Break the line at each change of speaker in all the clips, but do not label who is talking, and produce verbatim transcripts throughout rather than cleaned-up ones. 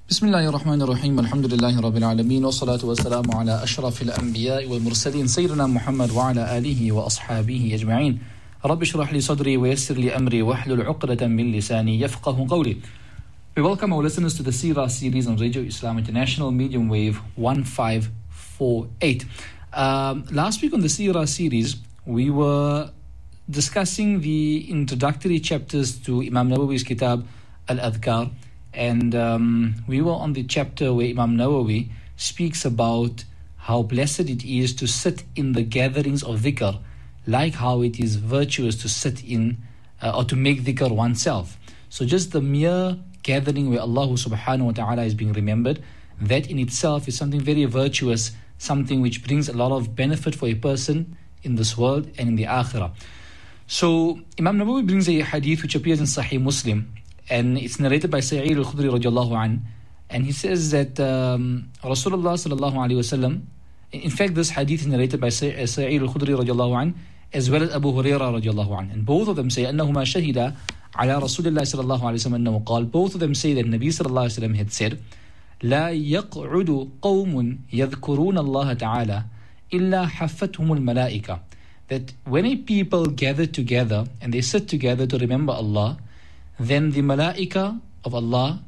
بسم الله الرحمن الرحيم الحمد لله رب العالمين والصلاة والسلام على أشرف الأنبياء والمرسلين سيدنا محمد وعلى آله وأصحابه أجمعين رب اشرح لي صدري ويسر لي أمري واحلل عقدة من لساني يفقه قولي. We welcome our listeners to the Seerah series on Radio Islam International medium wave one five four eight. Um, last week on the Seerah series we were discussing the introductory chapters to Imam Nawawi's kitab Al-Adhkar. And um, we were on the chapter where Imam Nawawi speaks about how blessed it is to sit in the gatherings of dhikr, like how it is virtuous to sit in uh, or to make dhikr oneself. So just the mere gathering where Allah subhanahu wa ta'ala is being remembered, that in itself is something very virtuous, something which brings a lot of benefit for a person in this world and in the akhirah. So Imam Nawawi brings a hadith which appears in Sahih Muslim, and it's narrated by Sa'id al-Khudri radiallahu anh, and he says that um, Rasulullah sallallahu alayhi wasallam, in fact this hadith is narrated by Sa'id al-Khudri radiallahu anh as well as Abu Hurairah radiallahu anh, and both of them say أنهما شهدا على رسول الله صلى الله عليه وسلم أنه قال, both of them say that Nabi sallallahu alayhi wasallam had said لا يقعد قوم يذكرون الله تعالى إلا حفتهم الملائكة, that when a people gather together and they sit together to remember Allah, then the malaika of Allah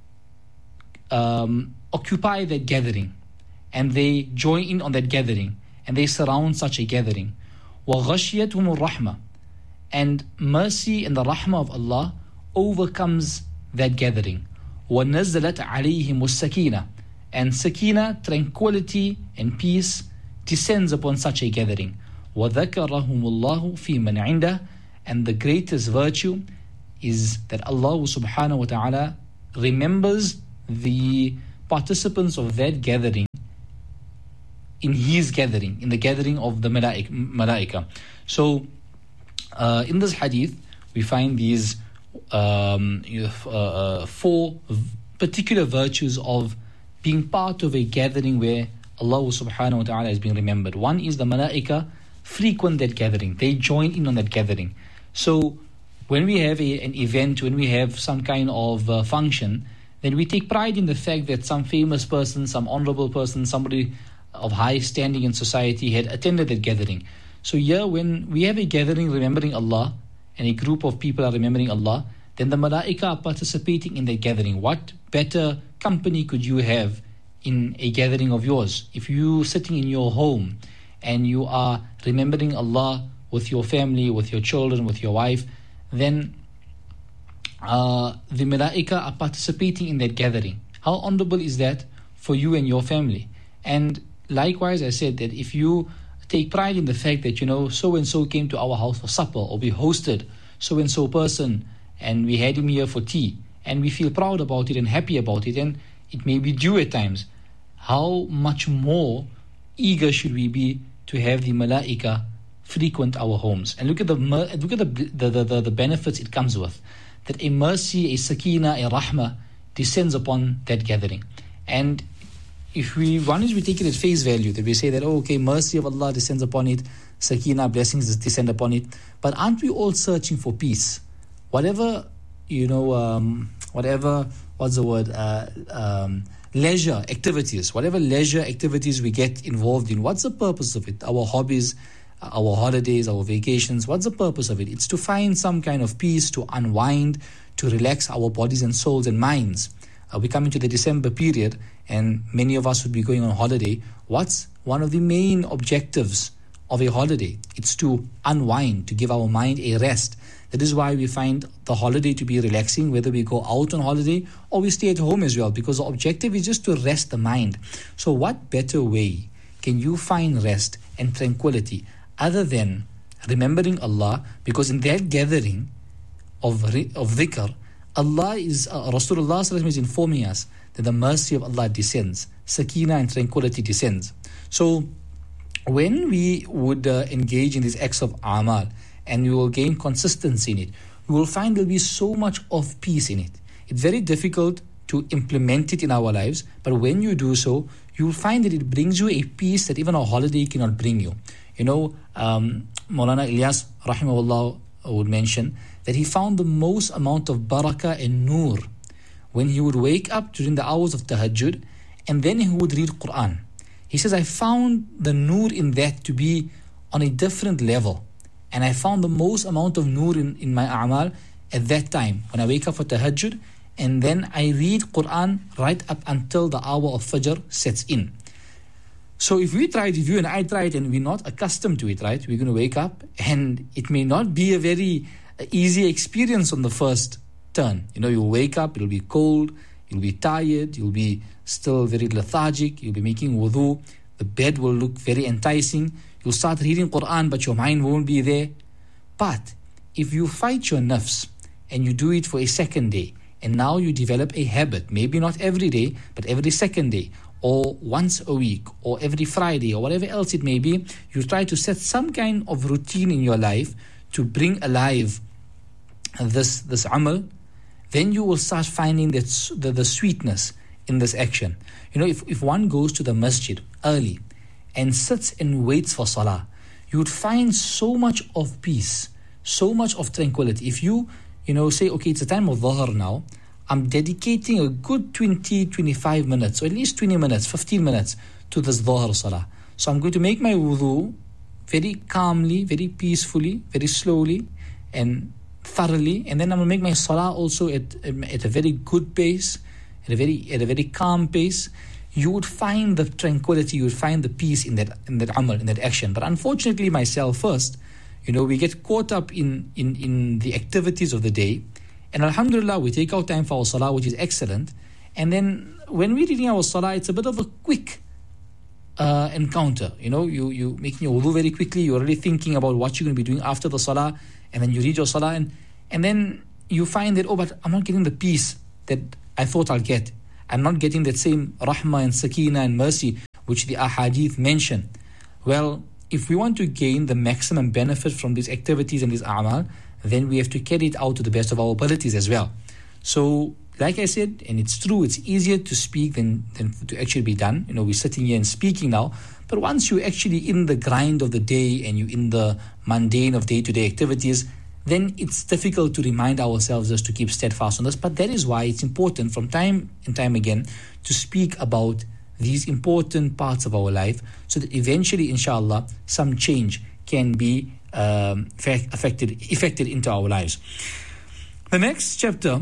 um, occupy that gathering and they join in on that gathering and they surround such a gathering. وَغَشْيَتْهُمُ الرَّحْمَةِ, and mercy and the rahmah of Allah overcomes that gathering. وَنَزَّلَتْ عَلَيْهِمُ السَّكِينَةِ, and sakina, tranquility and peace descends upon such a gathering. وَذَكَرَهُمُ اللَّهُ فِي مَنْ عِنْدَهُ, and the greatest virtue is that Allah subhanahu wa ta'ala remembers the participants of that gathering in His gathering, in the gathering of the malaika. So uh, in this hadith we find these um, uh, four particular virtues of being part of a gathering where Allah subhanahu wa ta'ala is being remembered. One is the malaika frequent that gathering, they join in on that gathering. So when we have a, an event, when we have some kind of uh, function, then we take pride in the fact that some famous person, some honorable person, somebody of high standing in society had attended that gathering. So here, when we have a gathering remembering Allah, and a group of people are remembering Allah, then the malaika are participating in that gathering. What better company could you have in a gathering of yours? If you sitting in your home and you are remembering Allah with your family, with your children, with your wife, then uh, the malaika are participating in that gathering. How honorable is that for you and your family? And likewise, I said that if you take pride in the fact that, you know, so-and-so came to our house for supper, or we hosted so-and-so person and we had him here for tea, and we feel proud about it and happy about it, and it may be due at times, how much more eager should we be to have the malaika frequent our homes? And look at the look at the the, the the benefits it comes with, that a mercy, a sakina, a rahmah descends upon that gathering. And if we one is we take it at face value, that we say that, oh, okay, mercy of Allah descends upon it, sakina, blessings descend upon it, but aren't we all searching for peace? Whatever, you know, um, whatever what's the word uh, um, leisure activities, whatever leisure activities we get involved in, what's the purpose of it? Our hobbies, our holidays, our vacations, what's the purpose of it? It's to find some kind of peace, to unwind, to relax our bodies and souls and minds. Uh, we come into the December period and many of us would be going on holiday. What's one of the main objectives of a holiday? It's to unwind, to give our mind a rest. That is why we find the holiday to be relaxing, whether we go out on holiday or we stay at home as well, because the objective is just to rest the mind. So what better way can you find rest and tranquility other than remembering Allah? Because in that gathering of of dhikr, Allah is, uh, Rasulullah sallallahu alaihi wasallam is informing us that the mercy of Allah descends, sakina and tranquility descends. So when we would uh, engage in these acts of amal and we will gain consistency in it, we will find there will be so much of peace in it. It's very difficult to implement it in our lives, but when you do so, you will find that it brings you a peace that even a holiday cannot bring you. You know, um, Maulana Ilyas rahimahullah would mention that he found the most amount of barakah and nur when he would wake up during the hours of tahajjud and then he would read Quran. He says, I found the nur in that to be on a different level. And I found the most amount of nur in, in my a'mal at that time, when I wake up for tahajjud, and then I read Quran right up until the hour of Fajr sets in. So if we try it, if you and I try it, and we're not accustomed to it, right? We're going to wake up, and it may not be a very easy experience on the first turn. You know, you'll wake up, it'll be cold, you'll be tired, you'll be still very lethargic, you'll be making wudu, the bed will look very enticing, you'll start reading Quran, but your mind won't be there. But if you fight your nafs, and you do it for a second day, and now you develop a habit, maybe not every day, but every second day, or once a week, or every Friday, or whatever else it may be, you try to set some kind of routine in your life to bring alive this, this amal, then you will start finding that the, the sweetness in this action. You know, if, if one goes to the masjid early and sits and waits for salah, you would find so much of peace, so much of tranquility. If you, you know, say, okay, it's the time of dhuhr now, I'm dedicating a good twenty, twenty-five minutes, or at least twenty minutes, fifteen minutes to this dhuhr salah. So I'm going to make my wudu very calmly, very peacefully, very slowly, and thoroughly, and then I'm going to make my salah also at, at a very good pace, at a very at a very calm pace. You would find the tranquility, you would find the peace in that in that amal, in that action. But unfortunately, myself first, you know, we get caught up in, in, in the activities of the day, and alhamdulillah, we take our time for our salah, which is excellent. And then when we're reading our salah, it's a bit of a quick uh, encounter. You know, you you making your wudu very quickly, you're already thinking about what you're going to be doing after the salah, and then you read your salah, and, and then you find that, oh, but I'm not getting the peace that I thought I'll get. I'm not getting that same rahmah and sakina and mercy which the ahadith mention. Well, if we want to gain the maximum benefit from these activities and these a'mal, then we have to carry it out to the best of our abilities as well. So, like I said, and it's true, it's easier to speak than, than to actually be done. You know, we're sitting here and speaking now, but once you're actually in the grind of the day and you're in the mundane of day-to-day activities, then it's difficult to remind ourselves just to keep steadfast on this. But that is why it's important from time and time again to speak about these important parts of our life, so that eventually, inshallah, some change can be um, affected, affected into our lives. The next chapter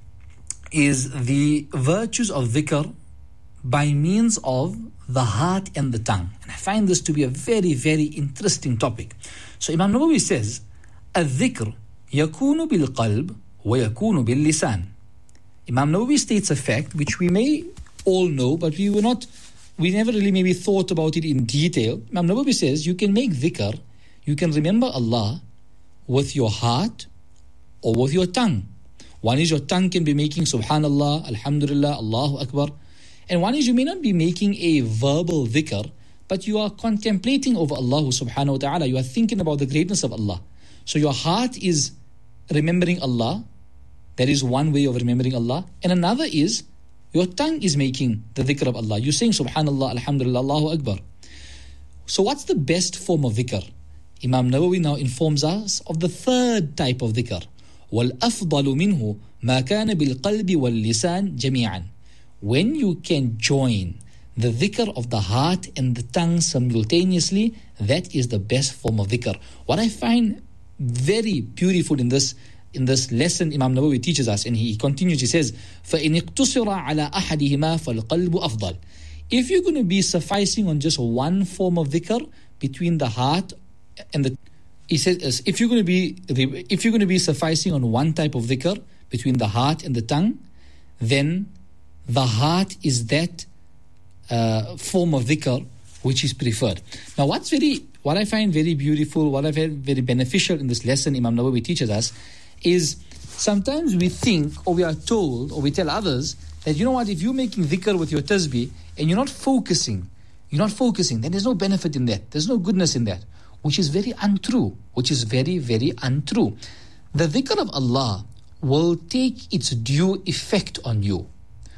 is the virtues of dhikr by means of the heart and the tongue. And I find this to be a very, very interesting topic. So Imam Nawawi says, الذكر يكون بالقلب ويكون باللسان. Imam Nawawi states a fact which we may all know, but we were not, we never really maybe thought about it in detail. Imam Nawawi says you can make dhikr, you can remember Allah with your heart or with your tongue. One is your tongue can be making Subhanallah, Alhamdulillah, Allahu Akbar. And one is you may not be making a verbal dhikr, but you are contemplating over Allah subhanahu wa ta'ala. You are thinking about the greatness of Allah. So your heart is remembering Allah. That is one way of remembering Allah. And another is your tongue is making the dhikr of Allah. You're saying Subhanallah, Alhamdulillah, Allahu Akbar. So what's the best form of dhikr? Imam Nawawi now informs us of the third type of dhikr. وَالْأَفْضَلُ مِنْهُ مَا كَانَ بِالْقَلْبِ وَاللِّسَانِ جَمِيعًا. When you can join the dhikr of the heart and the tongue simultaneously, that is the best form of dhikr. What I find very beautiful in this in this lesson Imam Nawawi teaches us, and he continues, he says, فَإِنِ اقْتُصِرَ عَلَىٰ أَحَدِهِمَا فَالْقَلْبُ أَفْضَلُ. If you're going to be sufficing on just one form of dhikr between the heart and the, he says, if you're going to be if you're going to be sufficing on one type of dhikr between the heart and the tongue, then the heart is that uh, form of dhikr which is preferred. Now, what's very What I find very beautiful, what I find very beneficial in this lesson Imam Nawawi teaches us is sometimes we think, or we are told, or we tell others that, you know what, if you're making dhikr with your tasbih and you're not focusing, you're not focusing, then there's no benefit in that. There's no goodness in that, which is very untrue, which is very, very untrue. The dhikr of Allah will take its due effect on you.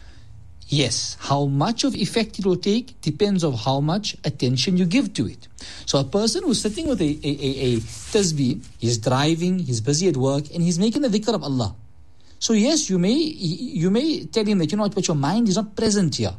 Yes, how much of effect it will take depends on how much attention you give to it. So a person who's sitting with a, a, a, a tasbih, he's driving, he's busy at work, and he's making the dhikr of Allah. So yes, you may you may tell him that, you know what, but your mind is not present here.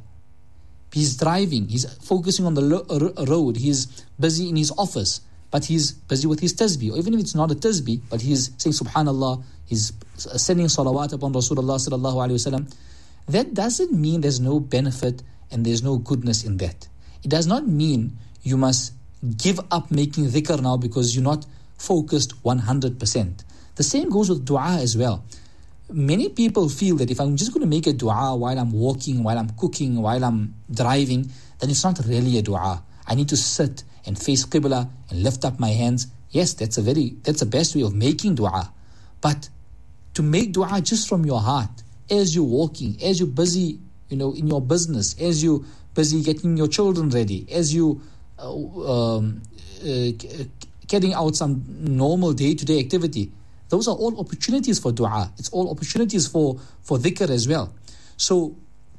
He's driving, he's focusing on the lo- r- road, he's busy in his office, but he's busy with his tasbih. Or even if it's not a tasbih, but he's saying subhanallah, he's sending salawat upon Rasulullah sallallahu alaihi wasallam. That doesn't mean there's no benefit and there's no goodness in that. It does not mean you must give up making dhikr now because you're not focused one hundred percent. The same goes with dua as well. Many people feel that if I'm just going to make a dua while I'm walking, while I'm cooking, while I'm driving, then it's not really a dua. I need to sit and face Qibla and lift up my hands. Yes, that's a very that's the best way of making dua. But to make dua just from your heart, as you're walking, as you're busy, you know, in your business, as you're busy getting your children ready, as you uh, um, uh, carrying out some normal day-to-day activity, those are all opportunities for dua. It's all opportunities for, for dhikr as well. So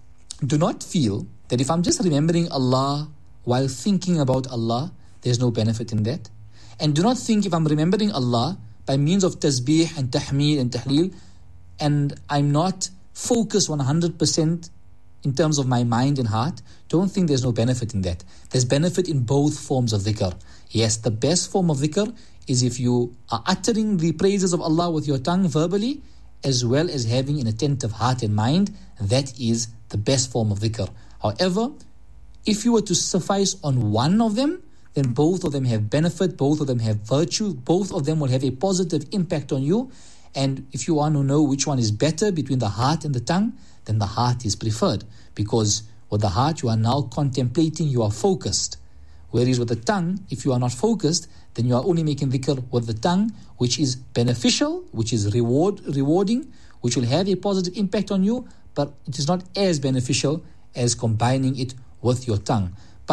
do not feel that if I'm just remembering Allah while thinking about Allah, there's no benefit in that. And do not think if I'm remembering Allah by means of tasbih and tahmid and tahleel, and I'm not focused one hundred percent in terms of my mind and heart, don't think there's no benefit in that. There's benefit in both forms of dhikr. Yes, the best form of dhikr is if you are uttering the praises of Allah with your tongue verbally, as well as having an attentive heart and mind. That is the best form of dhikr. However, if you were to suffice on one of them, then both of them have benefit, both of them have virtue, both of them will have a positive impact on you. And if you want to know which one is better between the heart and the tongue, then the heart is preferred, because with the heart you are now contemplating, you are focused. Whereas with the tongue, if you are not focused, then you are only making dhikr with the tongue, which is beneficial, which is reward rewarding, which will have a positive impact on you, but it is not as beneficial as combining it with your tongue.